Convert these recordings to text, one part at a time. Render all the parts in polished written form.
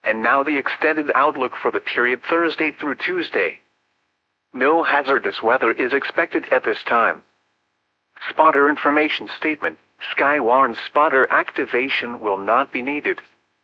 And now the extended outlook for the period Thursday through Tuesday. No hazardous weather is expected at this time. Spotter information statement. Sky warns spotter activation will not be needed.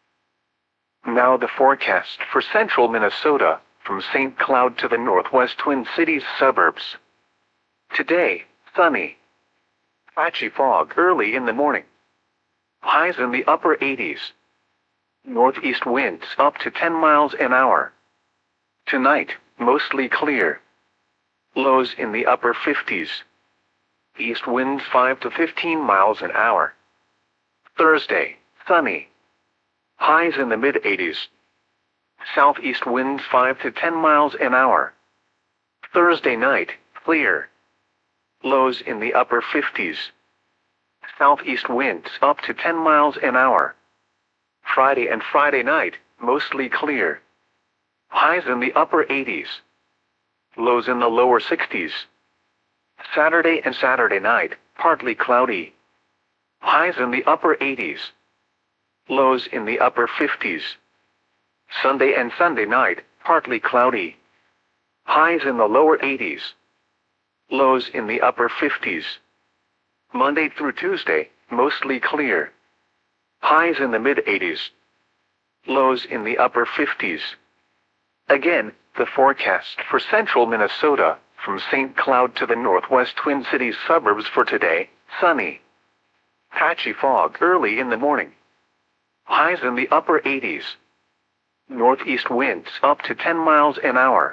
Now the forecast for central Minnesota, from St. Cloud to the northwest Twin Cities suburbs. Today, sunny. Patchy fog early in the morning. Highs in the upper 80s. Northeast winds up to 10 miles an hour. Tonight, mostly clear. Lows in the upper 50s. East winds 5 to 15 miles an hour. Thursday, sunny. Highs in the mid-80s. Southeast winds 5 to 10 miles an hour. Thursday night, clear. Lows in the upper 50s. Southeast winds up to 10 miles an hour. Friday and Friday night, mostly clear. Highs in the upper 80s. Lows in the lower 60s. Saturday and Saturday night, partly cloudy. Highs in the upper 80s. Lows in the upper 50s. Sunday and Sunday night, partly cloudy. Highs in the lower 80s. Lows in the upper 50s. Monday through Tuesday, mostly clear. Highs in the mid-80s. Lows in the upper 50s. Again, the forecast for central Minnesota, from St. Cloud to the northwest Twin Cities suburbs for today, sunny. Patchy fog early in the morning. Highs in the upper 80s. Northeast winds up to 10 miles an hour.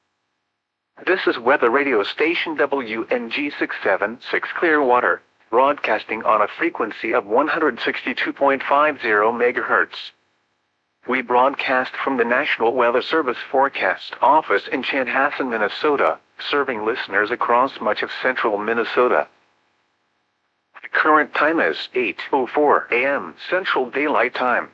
This is weather radio station WNG 676 Clearwater, broadcasting on a frequency of 162.50 MHz. We broadcast from the National Weather Service Forecast Office in Chanhassen, Minnesota, serving listeners across much of central Minnesota. The current time is 8:04 a.m. Central Daylight Time.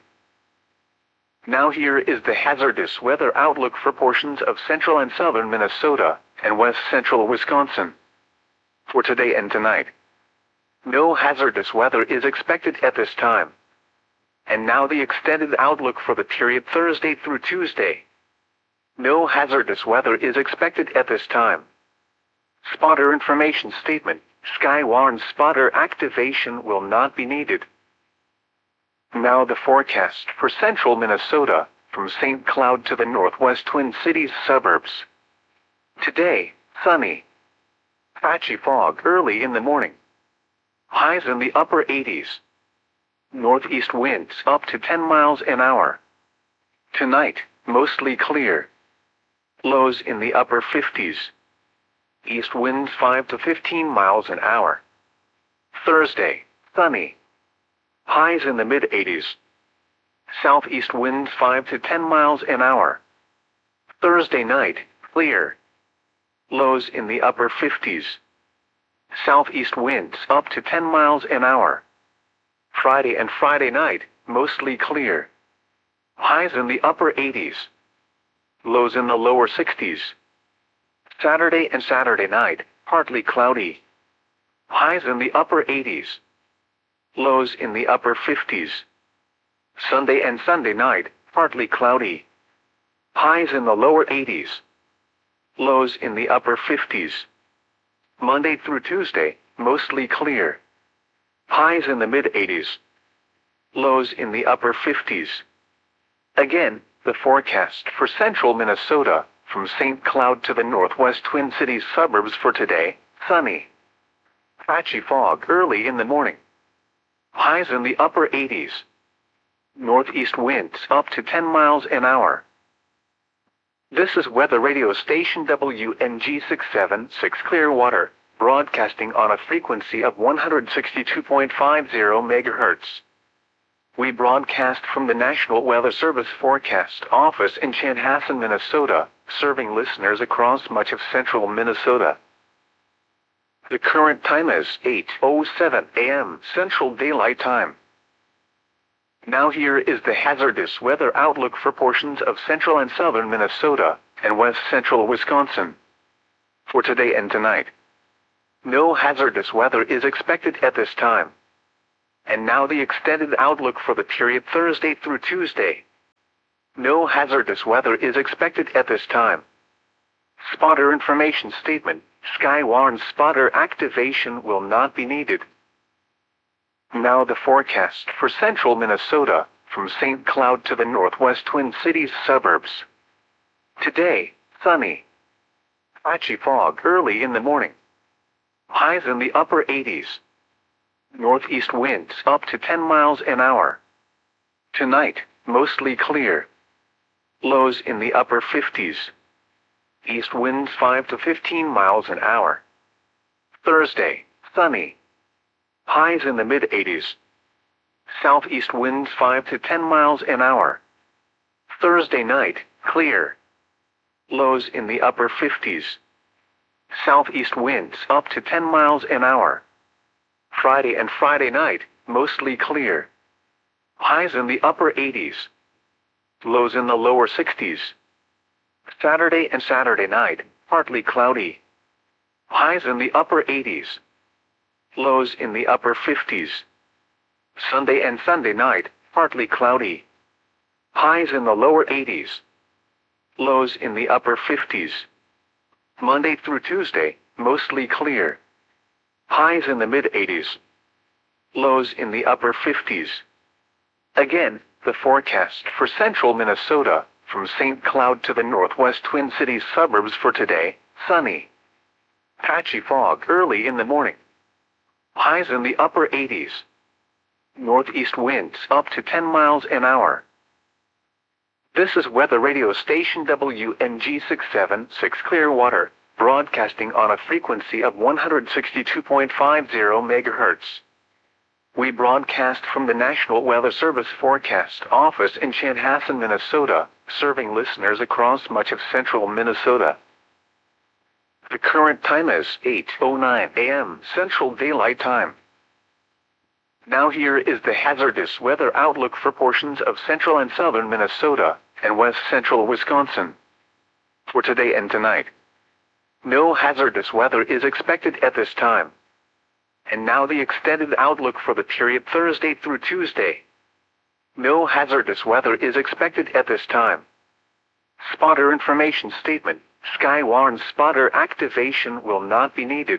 Now here is the hazardous weather outlook for portions of central and southern Minnesota and west central Wisconsin. For today and tonight. No hazardous weather is expected at this time. And now the extended outlook for the period Thursday through Tuesday. No hazardous weather is expected at this time. Spotter information statement. Sky warns spotter activation will not be needed. Now the forecast for central Minnesota, from St. Cloud to the northwest Twin Cities suburbs. Today, sunny. Patchy fog early in the morning. Highs in the upper 80s. Northeast winds up to 10 miles an hour. Tonight, mostly clear. Lows in the upper 50s. East winds 5 to 15 miles an hour. Thursday, sunny. Highs in the mid-80s. Southeast winds 5 to 10 miles an hour. Thursday night, clear. Lows in the upper 50s. Southeast winds up to 10 miles an hour. Friday and Friday night, mostly clear. Highs in the upper 80s. Lows in the lower 60s. Saturday and Saturday night, partly cloudy. Highs in the upper 80s. Lows in the upper 50s. Sunday and Sunday night, partly cloudy. Highs in the lower 80s. Lows in the upper 50s. Monday through Tuesday, mostly clear. Highs in the mid-80s. Lows in the upper 50s. Again, the forecast for central Minnesota, from St. Cloud to the northwest Twin Cities suburbs for today, sunny. Patchy fog early in the morning. Highs in the upper 80s. Northeast winds up to 10 miles an hour. This is weather radio station WNG 676 Clearwater, broadcasting on a frequency of 162.50 MHz. We broadcast from the National Weather Service Forecast Office in Chanhassen, Minnesota, serving listeners across much of central Minnesota. The current time is 8:07 a.m. Central Daylight Time. Now here is the hazardous weather outlook for portions of central and southern Minnesota and west central Wisconsin. For today and tonight. No hazardous weather is expected at this time. And now the extended outlook for the period Thursday through Tuesday. No hazardous weather is expected at this time. Spotter information statement. Sky warns spotter activation will not be needed. Now the forecast for central Minnesota, from St. Cloud to the northwest Twin Cities suburbs. Today, sunny. Patchy fog early in the morning. Highs in the upper 80s. Northeast winds up to 10 miles an hour. Tonight, mostly clear. Lows in the upper 50s. East winds 5 to 15 miles an hour. Thursday, sunny. Highs in the mid-80s. Southeast winds 5 to 10 miles an hour. Thursday night, clear. Lows in the upper 50s. Southeast winds up to 10 miles an hour. Friday and Friday night, mostly clear. Highs in the upper 80s. Lows in the lower 60s. Saturday and Saturday night, partly cloudy. Highs in the upper 80s. Lows in the upper 50s. Sunday and Sunday night, partly cloudy. Highs in the lower 80s. Lows in the upper 50s. Monday through Tuesday, mostly clear. Highs in the mid-80s. Lows in the upper 50s. Again, the forecast for central Minnesota, from St. Cloud to the northwest Twin Cities suburbs for today, sunny. Patchy fog early in the morning. Highs in the upper 80s. Northeast winds up to 10 miles an hour. This is weather radio station WNG 676 Clearwater, broadcasting on a frequency of 162.50 MHz. We broadcast from the National Weather Service Forecast Office in Chanhassen, Minnesota, serving listeners across much of central Minnesota. The current time is 8:09 a.m. Central Daylight Time. Now here is the hazardous weather outlook for portions of central and southern Minnesota and west central Wisconsin. For today and tonight, no hazardous weather is expected at this time. And now the extended outlook for the period Thursday through Tuesday. No hazardous weather is expected at this time. Spotter information statement. Sky warns spotter activation will not be needed.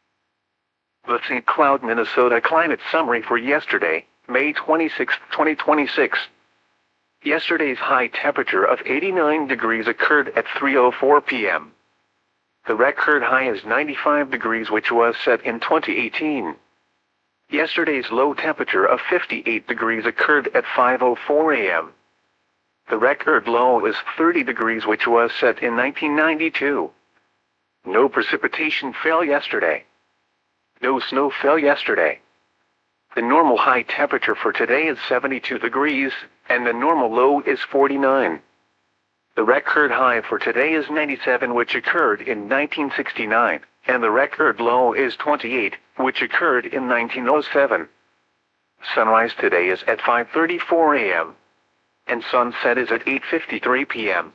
The St. Cloud, Minnesota climate summary for yesterday, May 26, 2026. Yesterday's high temperature of 89 degrees occurred at 3:04 p.m. The record high is 95 degrees, which was set in 2018. Yesterday's low temperature of 58 degrees occurred at 5:04 a.m. The record low is 30 degrees, which was set in 1992. No precipitation fell yesterday. No snow fell yesterday. The normal high temperature for today is 72 degrees, and the normal low is 49. The record high for today is 97, which occurred in 1969, and the record low is 28, which occurred in 1907. Sunrise today is at 5:34 a.m. and sunset is at 8:53 p.m.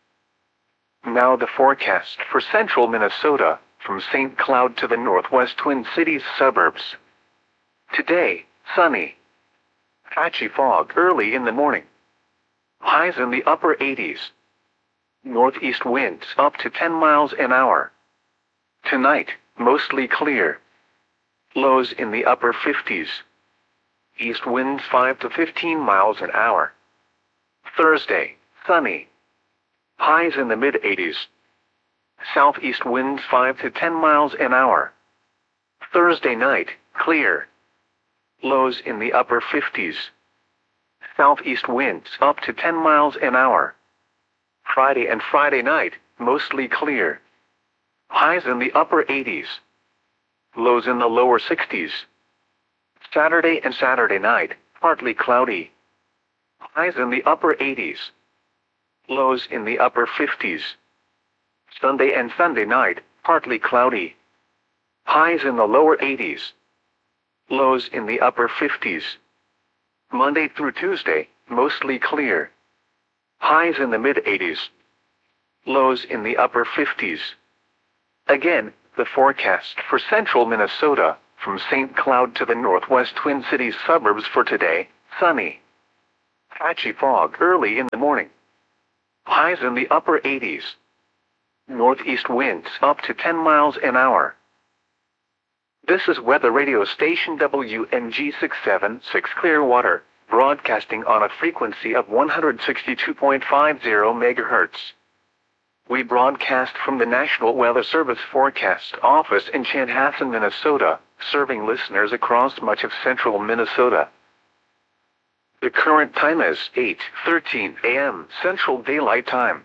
Now the forecast for central Minnesota, from St. Cloud to the northwest Twin Cities suburbs. Today, sunny. Patchy fog early in the morning. Highs in the upper 80s. Northeast winds up to 10 miles an hour. Tonight, mostly clear. Lows in the upper 50s. East winds 5 to 15 miles an hour. Thursday, sunny. Highs in the mid-80s. Southeast winds 5 to 10 miles an hour. Thursday night, clear. Lows in the upper 50s. Southeast winds up to 10 miles an hour. Friday and Friday night, mostly clear. Highs in the upper 80s. Lows in the lower 60s. Saturday and Saturday night, partly cloudy. Highs in the upper 80s. Lows in the upper 50s. Sunday and Sunday night, partly cloudy. Highs in the lower 80s. Lows in the upper 50s. Monday through Tuesday, mostly clear. Highs in the mid-80s. Lows in the upper 50s. Again, the forecast for central Minnesota, from St. Cloud to the northwest Twin Cities suburbs for today, sunny. Patchy fog early in the morning. Highs in the upper 80s. Northeast winds up to 10 miles an hour. This is weather radio station WNG 676 Clearwater, broadcasting on a frequency of 162.50 MHz. We broadcast from the National Weather Service Forecast Office in Chanhassen, Minnesota, serving listeners across much of central Minnesota. The current time is 8:13 a.m. Central Daylight Time.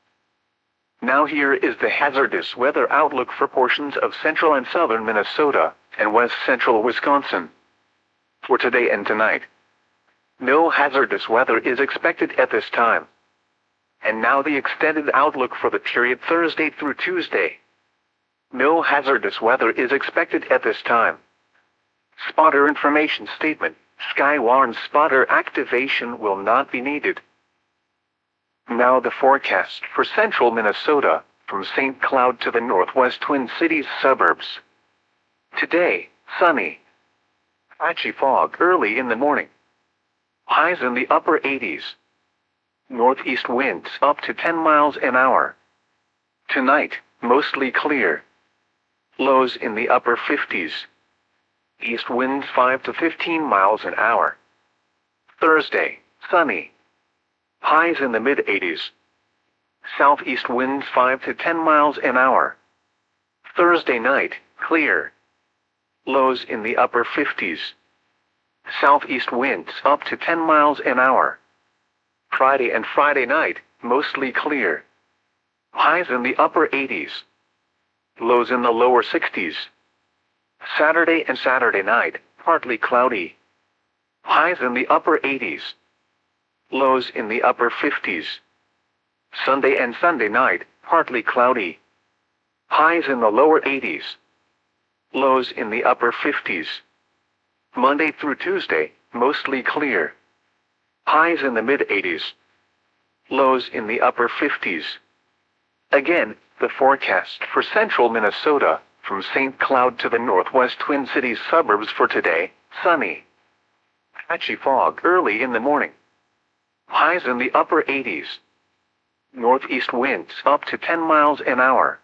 Now here is the hazardous weather outlook for portions of central and southern Minnesota and west central Wisconsin. For today and tonight, no hazardous weather is expected at this time. And now the extended outlook for the period Thursday through Tuesday. No hazardous weather is expected at this time. Spotter information statement. Sky warns spotter activation will not be needed. Now the forecast for central Minnesota, from St. Cloud to the northwest Twin Cities suburbs. Today, sunny. Patchy fog early in the morning. Highs in the upper 80s. Northeast winds up to 10 miles an hour. Tonight, mostly clear. Lows in the upper 50s. East winds 5 to 15 miles an hour. Thursday, sunny. Highs in the mid-80s. Southeast winds 5 to 10 miles an hour. Thursday night, clear. Lows in the upper 50s. Southeast winds up to 10 miles an hour. Friday and Friday night, mostly clear. Highs in the upper 80s. Lows in the lower 60s. Saturday and Saturday night, partly cloudy. Highs in the upper 80s. Lows in the upper 50s. Sunday and Sunday night, partly cloudy. Highs in the lower 80s. Lows in the upper 50s. Monday through Tuesday, mostly clear. Highs in the mid-80s. Lows in the upper 50s. Again, the forecast for central Minnesota, from St. Cloud to the northwest Twin Cities suburbs for today, sunny. Patchy fog early in the morning. Highs in the upper 80s. Northeast winds up to 10 miles an hour.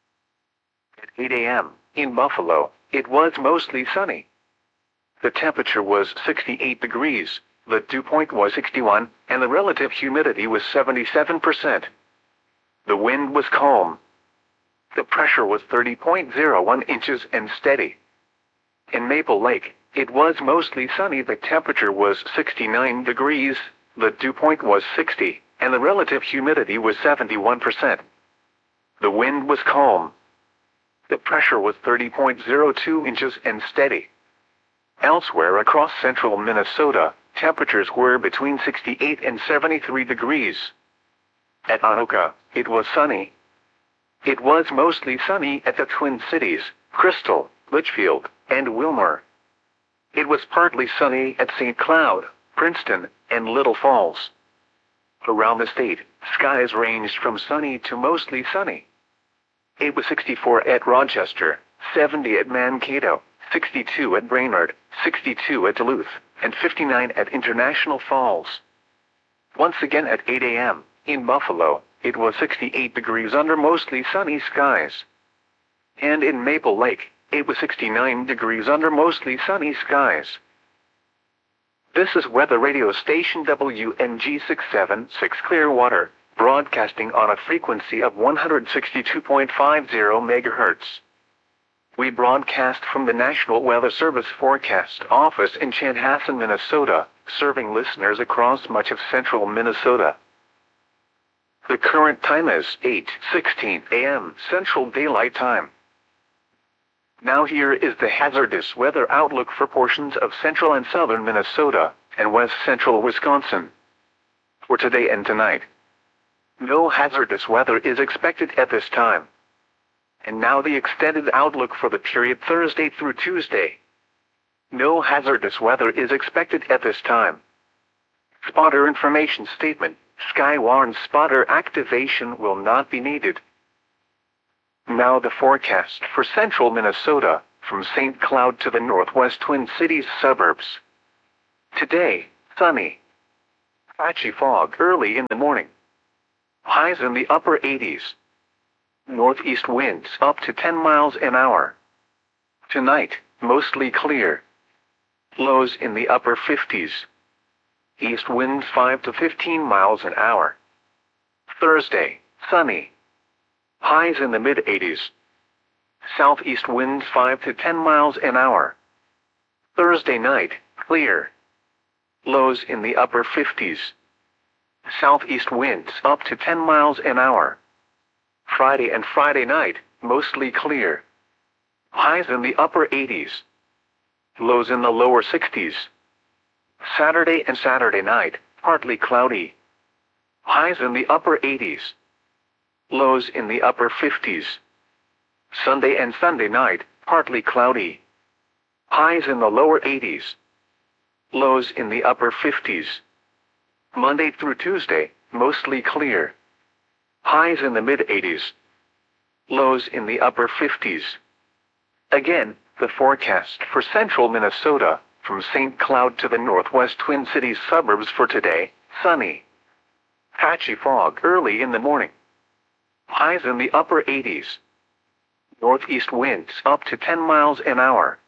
At 8 a.m., in Buffalo, it was mostly sunny. The temperature was 68 degrees, the dew point was 61, and the relative humidity was 77%. The wind was calm. The pressure was 30.01 inches and steady. In Maple Lake, it was mostly sunny. The temperature was 69 degrees, the dew point was 60, and the relative humidity was 71%. The wind was calm. The pressure was 30.02 inches and steady. Elsewhere across central Minnesota, temperatures were between 68 and 73 degrees. At Anoka, it was sunny. It was mostly sunny at the Twin Cities, Crystal, Litchfield, and Wilmer. It was partly sunny at St. Cloud, Princeton, and Little Falls. Around the state, skies ranged from sunny to mostly sunny. It was 64 at Rochester, 70 at Mankato, 62 at Brainerd, 62 at Duluth, and 59 at International Falls. Once again at 8 a.m., in Buffalo, it was 68 degrees under mostly sunny skies. And in Maple Lake, it was 69 degrees under mostly sunny skies. This is weather radio station WNG 676 Clearwater, broadcasting on a frequency of 162.50 MHz. We broadcast from the National Weather Service Forecast Office in Chanhassen, Minnesota, serving listeners across much of central Minnesota. The current time is 8:16 a.m. Central Daylight Time. Now here is the hazardous weather outlook for portions of central and southern Minnesota and west central Wisconsin. For today and tonight, no hazardous weather is expected at this time. And now the extended outlook for the period Thursday through Tuesday. No hazardous weather is expected at this time. Spotter information statement. Sky warns spotter activation will not be needed. Now the forecast for central Minnesota, from St. Cloud to the northwest Twin Cities suburbs. Today, sunny. Patchy fog early in the morning. Highs in the upper 80s. Northeast winds up to 10 miles an hour. Tonight, mostly clear. Lows in the upper 50s. East winds 5 to 15 miles an hour. Thursday, sunny. Highs in the mid-80s. Southeast winds 5 to 10 miles an hour. Thursday night, clear. Lows in the upper 50s. Southeast winds up to 10 miles an hour. Friday and Friday night, mostly clear. Highs in the upper 80s. Lows in the lower 60s. Saturday and Saturday night, partly cloudy. Highs in the upper 80s. Lows in the upper 50s. Sunday and Sunday night, partly cloudy. Highs in the lower 80s. Lows in the upper 50s. Monday through Tuesday, mostly clear. Highs in the mid-80s. Lows in the upper 50s. Again, the forecast for central Minnesota, from St. Cloud to the northwest Twin Cities suburbs for today: sunny. Patchy fog early in the morning. Highs in the upper 80s. Northeast winds up to 10 miles an hour.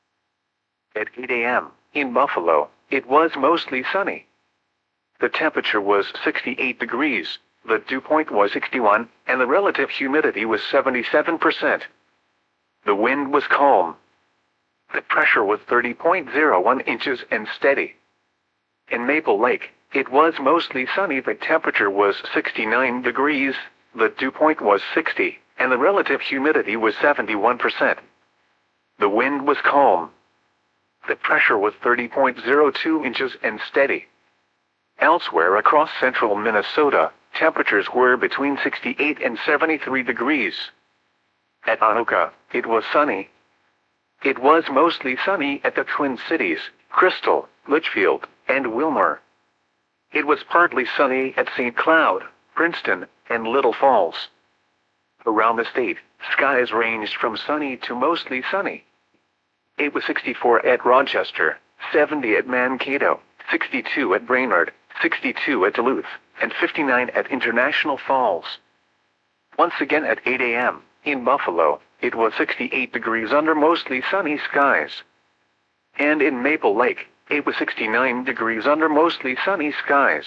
At 8 a.m., in Buffalo, it was mostly sunny. The temperature was 68 degrees, the dew point was 61, and the relative humidity was 77%. The wind was calm. The pressure was 30.01 inches and steady. In Maple Lake, it was mostly sunny. The temperature was 69 degrees, the dew point was 60, and the relative humidity was 71%. The wind was calm. The pressure was 30.02 inches and steady. Elsewhere across central Minnesota, temperatures were between 68 and 73 degrees. At Anoka, it was sunny. It was mostly sunny at the Twin Cities, Crystal, Litchfield, and Wilmer. It was partly sunny at St. Cloud, Princeton, and Little Falls. Around the state, skies ranged from sunny to mostly sunny. It was 64 at Rochester, 70 at Mankato, 62 at Brainerd, 62 at Duluth, and 59 at International Falls. Once again at 8 a.m., in Buffalo, it was 68 degrees under mostly sunny skies. And in Maple Lake, it was 69 degrees under mostly sunny skies.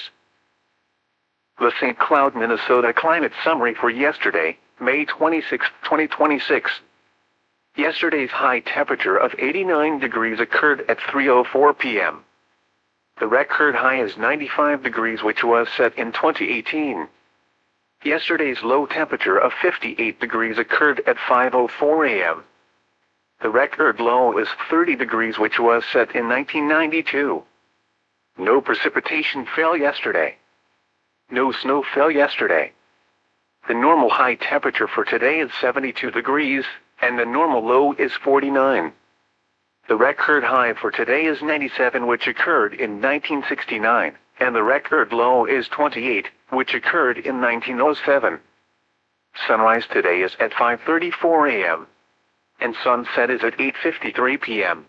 The St. Cloud, Minnesota climate summary for yesterday, May 26, 2026. Yesterday's high temperature of 89 degrees occurred at 3:04 p.m. The record high is 95 degrees, which was set in 2018. Yesterday's low temperature of 58 degrees occurred at 5:04 a.m. The record low is 30 degrees, which was set in 1992. No precipitation fell yesterday. No snow fell yesterday. The normal high temperature for today is 72 degrees, and the normal low is 49. The record high for today is 97, which occurred in 1969, and the record low is 28, which occurred in 1907. Sunrise today is at 5:34 a.m. and sunset is at 8:53 p.m.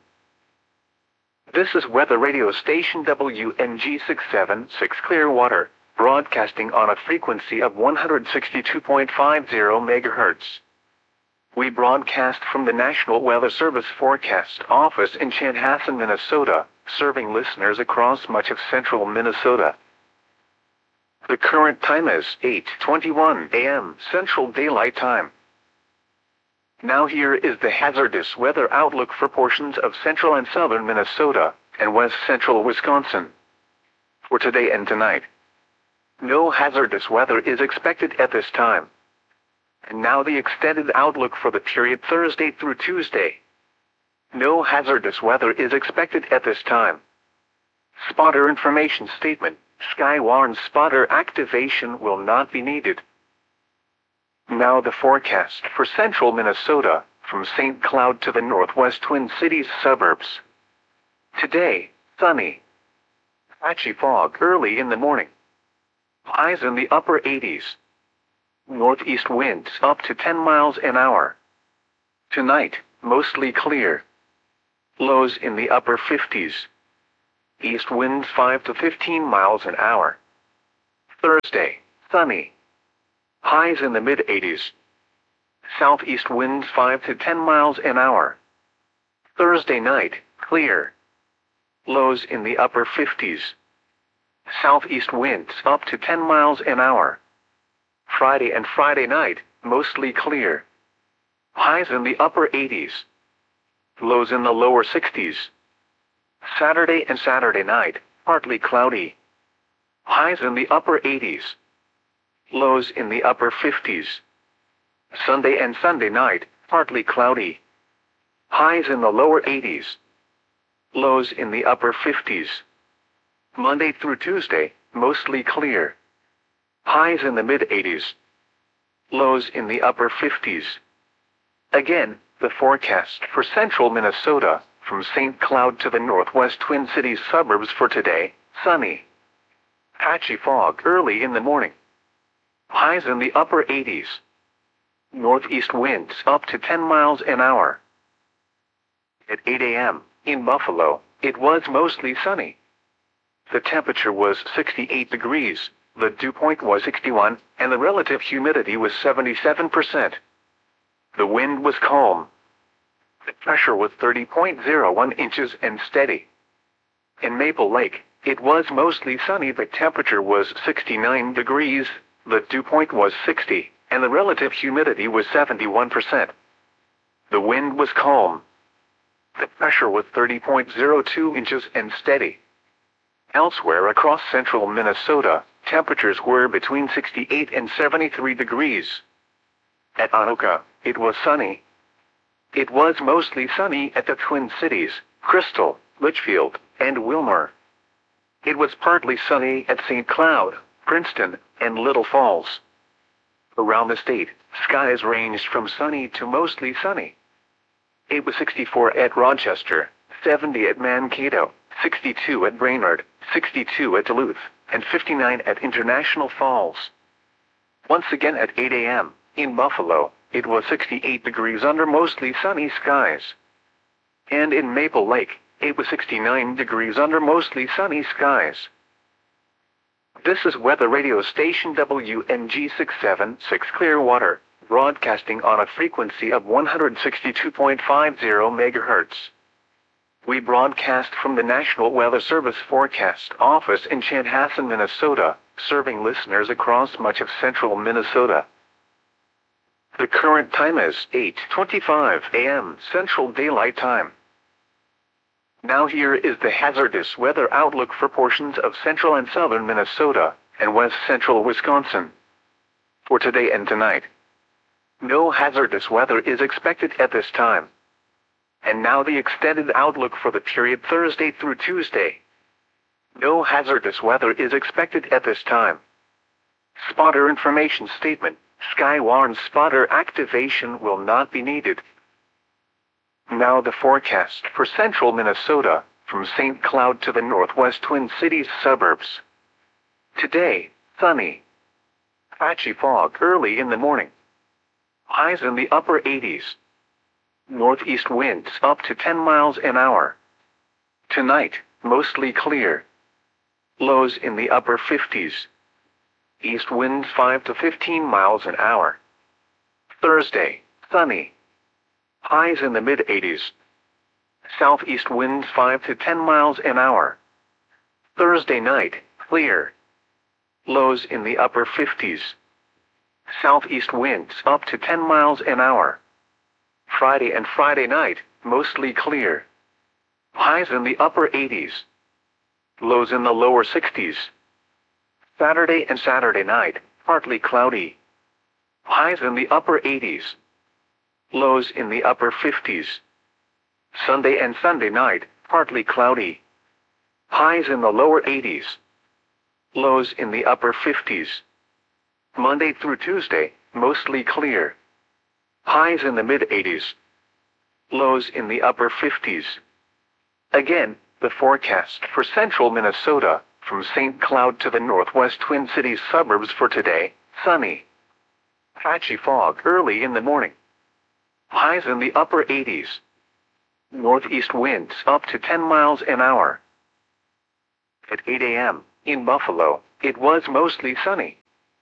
This is weather radio station WNG 676 Clearwater, broadcasting on a frequency of 162.50 MHz. We broadcast from the National Weather Service Forecast Office in Chanhassen, Minnesota, serving listeners across much of central Minnesota. The current time is 8:21 a.m. Central Daylight Time. Now here is the hazardous weather outlook for portions of central and southern Minnesota and west central Wisconsin. For today and tonight, no hazardous weather is expected at this time. And now the extended outlook for the period Thursday through Tuesday. No hazardous weather is expected at this time. Spotter information statement: Skywarn spotter activation will not be needed. Now the forecast for central Minnesota, from St. Cloud to the northwest Twin Cities suburbs. Today, sunny. Patchy fog early in the morning. Highs in the upper 80s. Northeast winds up to 10 miles an hour. Tonight, mostly clear. Lows in the upper 50s. East winds 5 to 15 miles an hour. Thursday, sunny. Highs in the mid-80s. Southeast winds 5 to 10 miles an hour. Thursday night, clear. Lows in the upper 50s. Southeast winds up to 10 miles an hour. Friday and Friday night, mostly clear. Highs in the upper 80s. Lows in the lower 60s. Saturday and Saturday night, partly cloudy. Highs in the upper 80s. Lows in the upper 50s. Sunday and Sunday night, partly cloudy. Highs in the lower 80s. Lows in the upper 50s. Monday through Tuesday, mostly clear. Highs in the mid-80s. Lows in the upper 50s. Again, the forecast for central Minnesota, from St. Cloud to the northwest Twin Cities suburbs for today: sunny. Patchy fog early in the morning. Highs in the upper 80s. Northeast winds up to 10 miles an hour. At 8 a.m., in Buffalo, it was mostly sunny. The temperature was 68 degrees, the dew point was 61, and the relative humidity was 77%. The wind was calm. The pressure was 30.01 inches and steady. In Maple Lake, it was mostly sunny. The temperature was 69 degrees, the dew point was 60, and the relative humidity was 71%. The wind was calm. The pressure was 30.02 inches and steady. Elsewhere across central Minnesota, temperatures were between 68 and 73 degrees. At Anoka, it was sunny. It was mostly sunny at the Twin Cities, Crystal, Litchfield, and Wilmer. It was partly sunny at St. Cloud, Princeton, and Little Falls. Around the state, skies ranged from sunny to mostly sunny. It was 64 at Rochester, 70 at Mankato, 62 at Brainerd, 62 at Duluth, and 59 at International Falls. Once again at 8 a.m., in Buffalo, it was 68 degrees under mostly sunny skies. And in Maple Lake, it was 69 degrees under mostly sunny skies. This is weather radio station WNG 676 Clearwater, broadcasting on a frequency of 162.50 MHz. We broadcast from the National Weather Service Forecast Office in Chanhassen, Minnesota, serving listeners across much of central Minnesota. The current time is 8:25 a.m. Central Daylight Time. Now here is the hazardous weather outlook for portions of central and southern Minnesota and west central Wisconsin. For today and tonight, no hazardous weather is expected at this time. And now the extended outlook for the period Thursday through Tuesday. No hazardous weather is expected at this time. Spotter information statement: Skywarn spotter activation will not be needed. Now the forecast for central Minnesota, from St. Cloud to the northwest Twin Cities suburbs. Today, sunny. Patchy fog early in the morning. Highs in the upper 80s. Northeast winds up to 10 miles an hour. Tonight, mostly clear. Lows in the upper 50s. East winds 5 to 15 miles an hour. Thursday, sunny. Highs in the mid-80s. Southeast winds 5 to 10 miles an hour. Thursday night, clear. Lows in the upper 50s. Southeast winds up to 10 miles an hour. Friday and Friday night, mostly clear. Highs in the upper 80s. Lows in the lower 60s. Saturday and Saturday night, partly cloudy. Highs in the upper 80s. Lows in the upper 50s. Sunday and Sunday night, partly cloudy. Highs in the lower 80s. Lows in the upper 50s. Monday through Tuesday, mostly clear. Highs in the mid-80s. Lows in the upper 50s. Again, the forecast for central Minnesota, from St. Cloud to the northwest Twin Cities suburbs for today: sunny. Patchy fog early in the morning. Highs in the upper 80s. Northeast winds up to 10 miles an hour. At 8 a.m., in Buffalo, it was mostly sunny.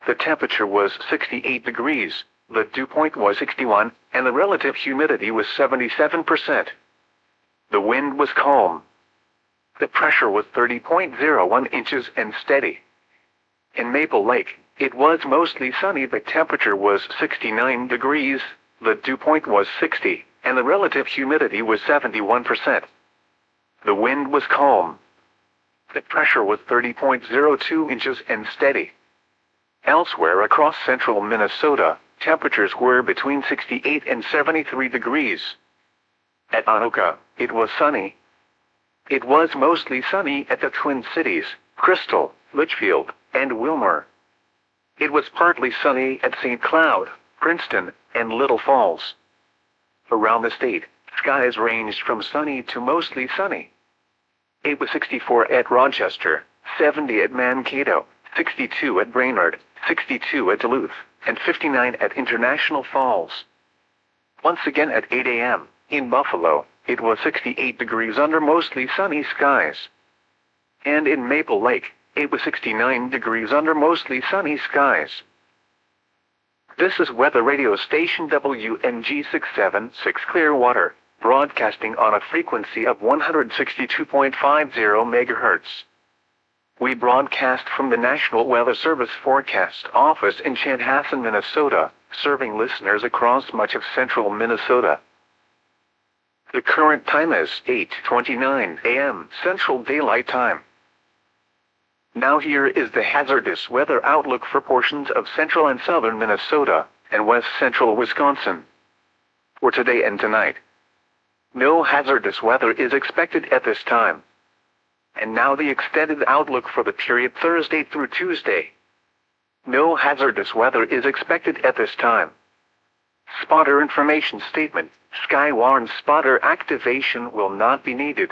The temperature was 68 degrees, the dew point was 61, and the relative humidity was 77%. The wind was calm. The pressure was 30.01 inches and steady. In Maple Lake, it was mostly sunny. The temperature was 69 degrees, the dew point was 60, and the relative humidity was 71%. The wind was calm. The pressure was 30.02 inches and steady. Elsewhere across central Minnesota, temperatures were between 68 and 73 degrees. At Anoka, it was sunny. It was mostly sunny at the Twin Cities, Crystal, Litchfield, and Wilmer. It was partly sunny at St. Cloud, Princeton, and Little Falls. Around the state, skies ranged from sunny to mostly sunny. It was 64 at Rochester, 70 at Mankato, 62 at Brainerd, 62 at Duluth, and 59 at International Falls. Once again at 8 a.m., in Buffalo, it was 68 degrees under mostly sunny skies. And in Maple Lake, it was 69 degrees under mostly sunny skies. This is weather radio station WNG 676 Clearwater, broadcasting on a frequency of 162.50 MHz. We broadcast from the National Weather Service Forecast Office in Chanhassen, Minnesota, serving listeners across much of central Minnesota. The current time is 8:29 a.m. Central Daylight Time. Now here is the hazardous weather outlook for portions of central and southern Minnesota and west central Wisconsin. For today and tonight, no hazardous weather is expected at this time. And now the extended outlook for the period Thursday through Tuesday. No hazardous weather is expected at this time. Spotter information statement: Skywarn spotter activation will not be needed.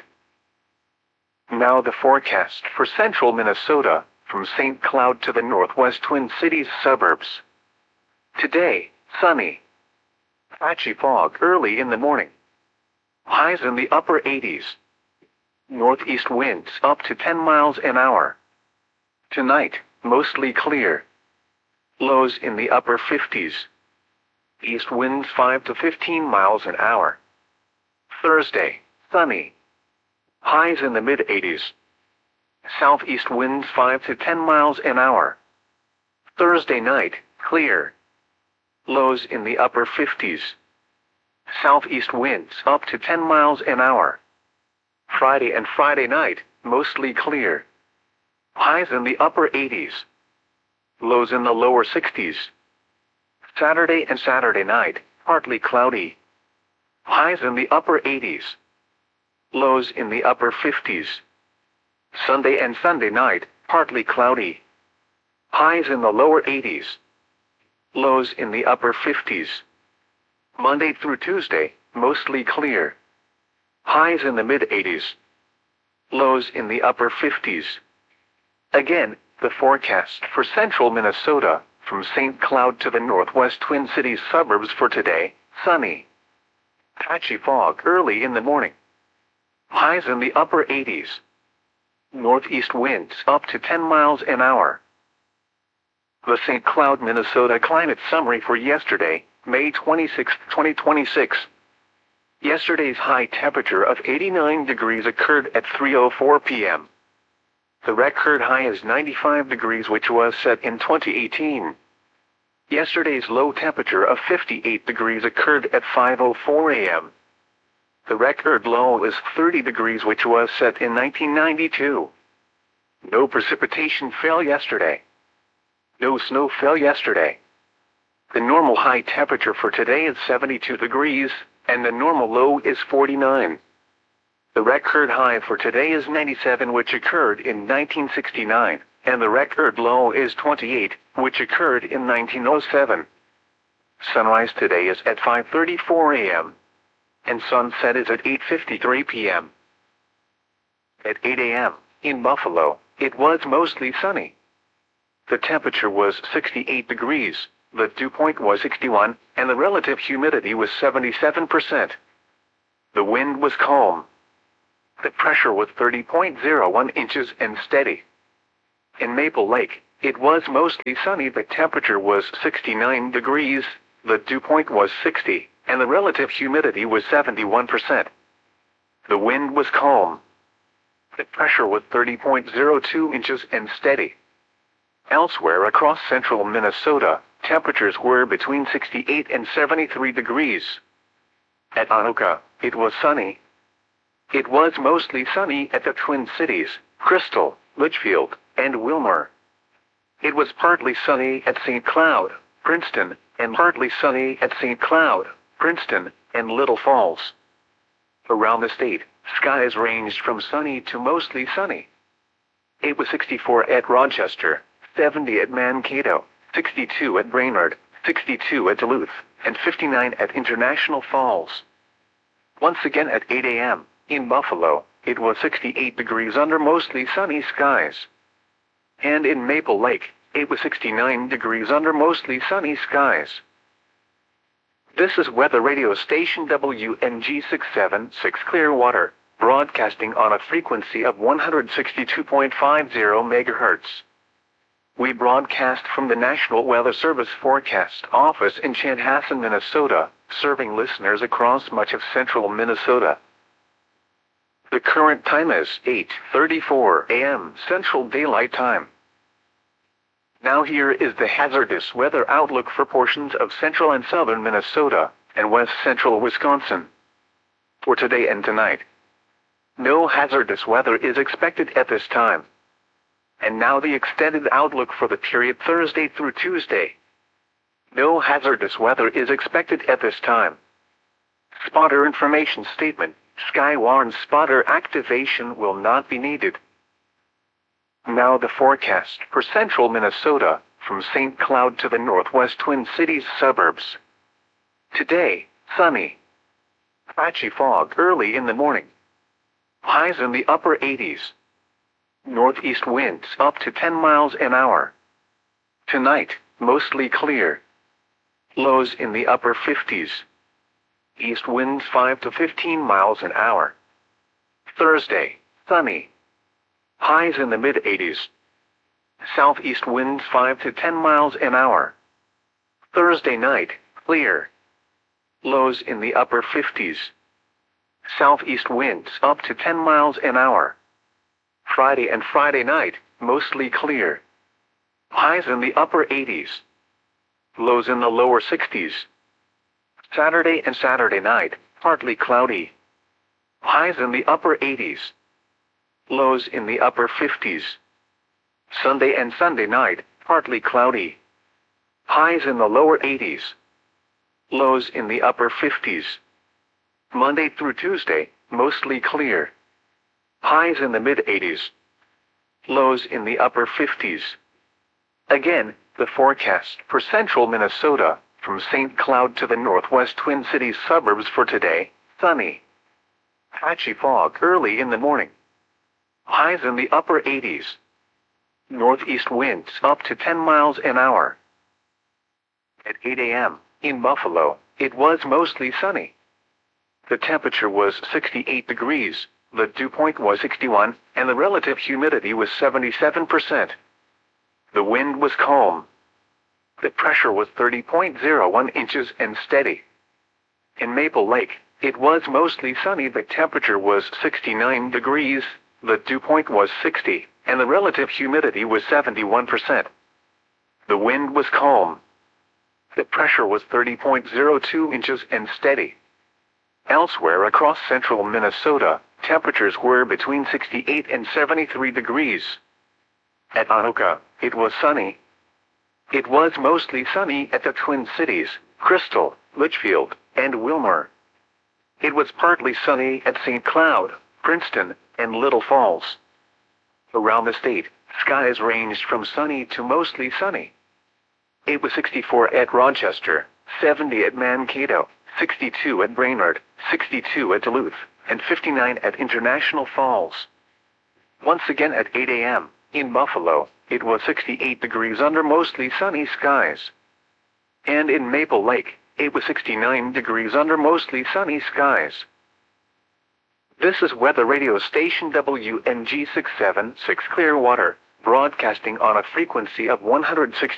Now the forecast for central Minnesota, from St. Cloud to the northwest Twin Cities suburbs. Today, sunny. Patchy fog early in the morning. Highs in the upper 80s. Northeast winds up to 10 miles an hour. Tonight, mostly clear. Lows in the upper 50s. East winds 5 to 15 miles an hour. Thursday, sunny. Highs in the mid-80s. Southeast winds 5 to 10 miles an hour. Thursday night, clear. Lows in the upper 50s. Southeast winds up to 10 miles an hour. Friday and Friday night, mostly clear. Highs in the upper 80s. Lows in the lower 60s. Saturday and Saturday night, partly cloudy. Highs in the upper 80s. Lows in the upper 50s. Sunday and Sunday night, partly cloudy. Highs in the lower 80s. Lows in the upper 50s. Monday through Tuesday, mostly clear. Highs in the mid-80s. Lows in the upper 50s. Again, the forecast for central Minnesota, from St. Cloud to the northwest Twin Cities suburbs for today: sunny. Patchy fog early in the morning. Highs in the upper 80s. Northeast winds up to 10 miles an hour. The St. Cloud, Minnesota climate summary for yesterday, May 26, 2026. Yesterday's high temperature of 89 degrees occurred at 3:04 p.m. The record high is 95 degrees, which was set in 2018. Yesterday's low temperature of 58 degrees occurred at 5:04 a.m. The record low is 30 degrees, which was set in 1992. No precipitation fell yesterday. No snow fell yesterday. The normal high temperature for today is 72 degrees, and the normal low is 49. The record high for today is 97, which occurred in 1969, and the record low is 28, which occurred in 1907. Sunrise today is at 5:34 a.m. and sunset is at 8:53 p.m. At 8 a.m., in Buffalo, it was mostly sunny. The temperature was 68 degrees, the dew point was 61, and the relative humidity was 77%. The wind was calm. The pressure was 30.01 inches and steady. In Maple Lake, It was mostly sunny. The temperature was 69 degrees, the dew point was 60, and the relative humidity was 71%. The wind was calm. The pressure was 30.02 inches and steady. Elsewhere across central Minnesota, temperatures were between 68 and 73 degrees. At Anoka, it was sunny. It was mostly sunny at the Twin Cities, Crystal, Litchfield, and Wilmer. It was partly sunny at St. Cloud, Princeton, and partly sunny at St. Cloud, Princeton, and Little Falls. Around the state, skies ranged from sunny to mostly sunny. It was 64 at Rochester, 70 at Mankato, 62 at Brainerd, 62 at Duluth, and 59 at International Falls. Once again at 8 a.m., in Buffalo, it was 68 degrees under mostly sunny skies. And in Maple Lake, it was 69 degrees under mostly sunny skies. This is weather radio station WNG 676 Clearwater, broadcasting on a frequency of 162.50 MHz. We broadcast from the National Weather Service Forecast Office in Chanhassen, Minnesota, serving listeners across much of central Minnesota. The current time is 8:34 a.m. Central Daylight Time. Now here is the hazardous weather outlook for portions of central and southern Minnesota and west central Wisconsin. For today and tonight, no hazardous weather is expected at this time. And now the extended outlook for the period Thursday through Tuesday. No hazardous weather is expected at this time. Spotter information statement: Skywarn spotter activation will not be needed. Now the forecast for central Minnesota, from St. Cloud to the northwest Twin Cities suburbs. Today, sunny. Patchy fog early in the morning. Highs in the upper 80s. Northeast winds up to 10 miles an hour. Tonight, mostly clear. Lows in the upper 50s. East winds 5 to 15 miles an hour. Thursday, sunny. Highs in the mid-80s. Southeast winds 5 to 10 miles an hour. Thursday night, clear. Lows in the upper 50s. Southeast winds up to 10 miles an hour. Friday and Friday night, mostly clear. Highs in the upper 80s. Lows in the lower 60s. Saturday and Saturday night, partly cloudy. Highs in the upper 80s. Lows in the upper 50s. Sunday and Sunday night, partly cloudy. Highs in the lower 80s. Lows in the upper 50s. Monday through Tuesday, mostly clear. Highs in the mid-80s. Lows in the upper 50s. Again, the forecast for central Minnesota, from St. Cloud to the northwest Twin Cities suburbs for today: sunny. Patchy fog early in the morning. Highs in the upper 80s. Northeast winds up to 10 miles an hour. At 8 a.m., in Buffalo, it was mostly sunny. The temperature was 68 degrees, the dew point was 61, and the relative humidity was 77%. The wind was calm. The pressure was 30.01 inches and steady. In Maple Lake, it was mostly sunny. The temperature was 69 degrees, the dew point was 60, and the relative humidity was 71%. The wind was calm. The pressure was 30.02 inches and steady. Elsewhere across central Minnesota, temperatures were between 68 and 73 degrees. At Anoka, it was sunny. It was mostly sunny at the Twin Cities, Crystal, Litchfield, and Wilmer. It was partly sunny at St. Cloud, Princeton, and Little Falls. Around the state, skies ranged from sunny to mostly sunny. It was 64 at Rochester, 70 at Mankato, 62 at Brainerd, 62 at Duluth, and 59 at International Falls. Once again at 8 a.m., in Buffalo, it was 68 degrees under mostly sunny skies. And in Maple Lake, it was 69 degrees under mostly sunny skies. This is weather radio station WNG 676 Clearwater, broadcasting on a frequency of 160